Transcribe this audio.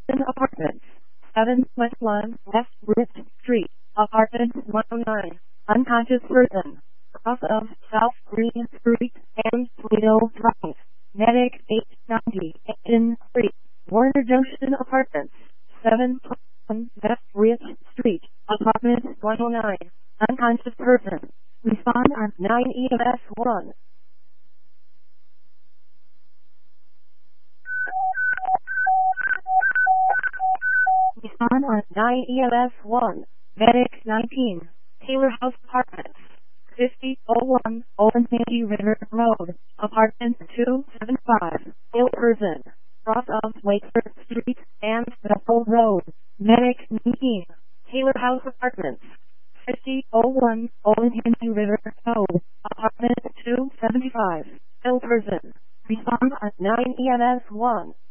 Junction Apartments, 7 West 1 West Bridge Street, Apartment 109. Unconscious person. Cross of South Green Street and Toledo Drive. Medic 890 in 3. Warner Junction Apartments, 7 West Bridge Street, Apartment 109. Unconscious person. Respond on 9 EMS 1. Respond on 9 EMS 1. Medic 19. Taylor House Apartments, 5001 Olentangy River Road, Apartment 275. Ill person. Cross of Wakeford Street and Bethel Road. Medic 19. Taylor House Apartments, 5001 Olentangy River Road, Apartment 275. Ill person. Respond at 9 EMS 1.